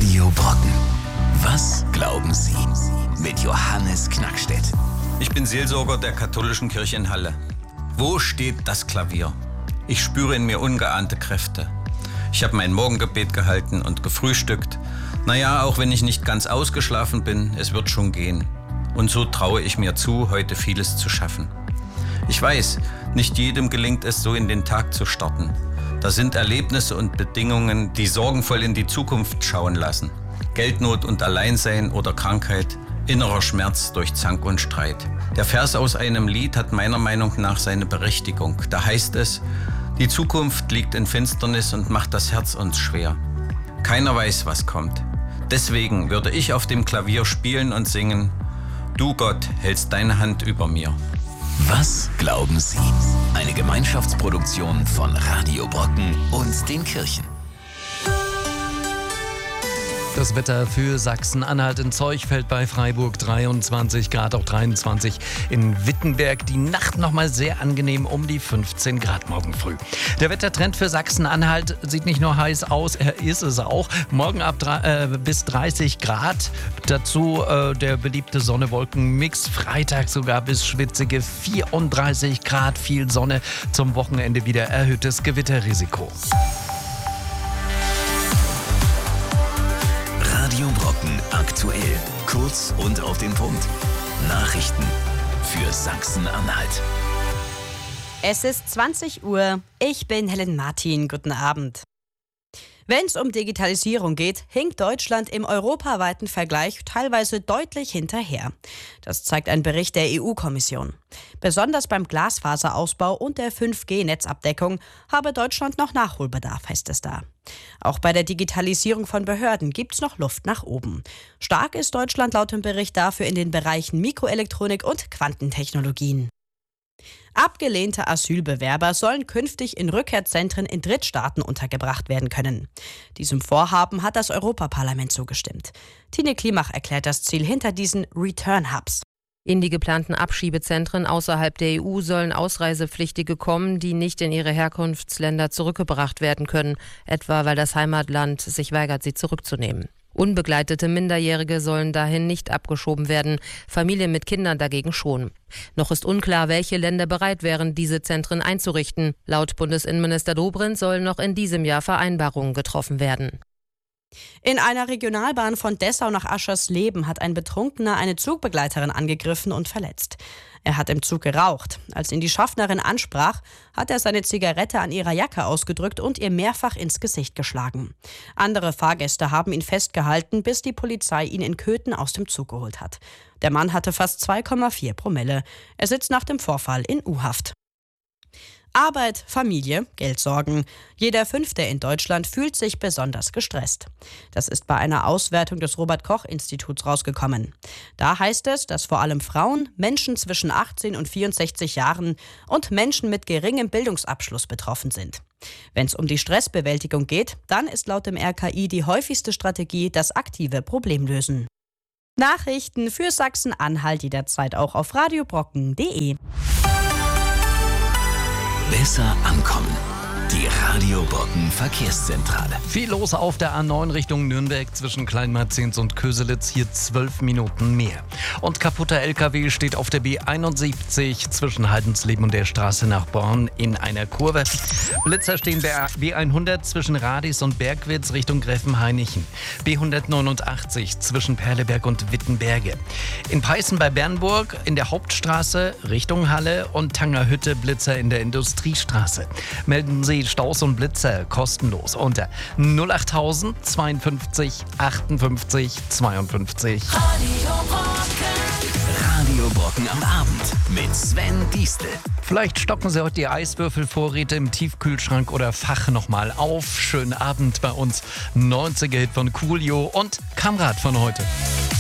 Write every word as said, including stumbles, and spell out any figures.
Radio Brocken. Was glauben Sie? Mit Johannes Knackstedt. Ich bin Seelsorger der katholischen Kirche in Halle. Wo steht das Klavier? Ich spüre in mir ungeahnte Kräfte. Ich habe mein Morgengebet gehalten und gefrühstückt. Naja, auch wenn ich nicht ganz ausgeschlafen bin, es wird schon gehen. Und so traue ich mir zu, heute vieles zu schaffen. Ich weiß, nicht jedem gelingt es, so in den Tag zu starten. Da sind Erlebnisse und Bedingungen, die sorgenvoll in die Zukunft schauen lassen. Geldnot und Alleinsein oder Krankheit, innerer Schmerz durch Zank und Streit. Der Vers aus einem Lied hat meiner Meinung nach seine Berechtigung. Da heißt es: Die Zukunft liegt in Finsternis und macht das Herz uns schwer. Keiner weiß, was kommt. Deswegen würde ich auf dem Klavier spielen und singen: Du Gott hältst deine Hand über mir. Was glauben Sie? Eine Gemeinschaftsproduktion von Radio Brocken und den Kirchen. Das Wetter für Sachsen-Anhalt: in Zeuchfeld bei Freiburg dreiundzwanzig Grad, auch dreiundzwanzig in Wittenberg. Die Nacht nochmal sehr angenehm, um die fünfzehn Grad morgen früh. Der Wettertrend für Sachsen-Anhalt sieht nicht nur heiß aus, er ist es auch. Morgen ab drei, äh, bis dreißig Grad. Dazu äh, der beliebte Sonne-Wolken-Mix. Freitag sogar bis schwitzige vierunddreißig Grad. Viel Sonne. Zum Wochenende wieder erhöhtes Gewitterrisiko. Radio Brocken aktuell. Kurz und auf den Punkt. Nachrichten für Sachsen-Anhalt. Es ist zwanzig Uhr. Ich bin Helen Martin. Guten Abend. Wenn es um Digitalisierung geht, hinkt Deutschland im europaweiten Vergleich teilweise deutlich hinterher. Das zeigt ein Bericht der E U-Kommission. Besonders beim Glasfaserausbau und der fünf G Netzabdeckung habe Deutschland noch Nachholbedarf, heißt es da. Auch bei der Digitalisierung von Behörden gibt's noch Luft nach oben. Stark ist Deutschland laut dem Bericht dafür in den Bereichen Mikroelektronik und Quantentechnologien. Abgelehnte Asylbewerber sollen künftig in Rückkehrzentren in Drittstaaten untergebracht werden können. Diesem Vorhaben hat das Europaparlament zugestimmt. Tine Klimach erklärt das Ziel hinter diesen Return Hubs. In die geplanten Abschiebezentren außerhalb der E U sollen Ausreisepflichtige kommen, die nicht in ihre Herkunftsländer zurückgebracht werden können, etwa weil das Heimatland sich weigert, sie zurückzunehmen. Unbegleitete Minderjährige sollen dahin nicht abgeschoben werden, Familien mit Kindern dagegen schon. Noch ist unklar, welche Länder bereit wären, diese Zentren einzurichten. Laut Bundesinnenminister Dobrindt sollen noch in diesem Jahr Vereinbarungen getroffen werden. In einer Regionalbahn von Dessau nach Aschersleben hat ein Betrunkener eine Zugbegleiterin angegriffen und verletzt. Er hat im Zug geraucht. Als ihn die Schaffnerin ansprach, hat er seine Zigarette an ihrer Jacke ausgedrückt und ihr mehrfach ins Gesicht geschlagen. Andere Fahrgäste haben ihn festgehalten, bis die Polizei ihn in Köthen aus dem Zug geholt hat. Der Mann hatte fast zwei Komma vier Promille. Er sitzt nach dem Vorfall in U-Haft. Arbeit, Familie, Geldsorgen. Jeder Fünfte in Deutschland fühlt sich besonders gestresst. Das ist bei einer Auswertung des Robert-Koch-Instituts rausgekommen. Da heißt es, dass vor allem Frauen, Menschen zwischen achtzehn und vierundsechzig Jahren und Menschen mit geringem Bildungsabschluss betroffen sind. Wenn es um die Stressbewältigung geht, dann ist laut dem R K I die häufigste Strategie das aktive Problemlösen. Nachrichten für Sachsen-Anhalt jederzeit auch auf radiobrocken punkt de. Besser ankommen. Die Radio Brocken Verkehrszentrale. Viel los auf der A neun Richtung Nürnberg zwischen Kleinmarzens und Köselitz, hier zwölf Minuten mehr. Und kaputter L K W steht auf der B einundsiebzig zwischen Heidensleben und der Straße nach Born in einer Kurve. Blitzer stehen bei B hundert zwischen Radis und Bergwitz Richtung Gräfenhainichen. B hundertneunundachtzig zwischen Perleberg und Wittenberge. In Peißen bei Bernburg in der Hauptstraße Richtung Halle und Tangerhütte Blitzer in der Industriestraße. Melden Sie Staus und Blitzer kostenlos unter null achttausend zweiundfünfzig achtundfünfzig zweiundfünfzig. Radio Brocken. Radio Brocken am Abend mit Sven Diestel. Vielleicht stocken Sie heute die Eiswürfelvorräte im Tiefkühlschrank oder Fach nochmal auf. Schönen Abend bei uns. neunziger Hit von Coolio und Kamrat von heute.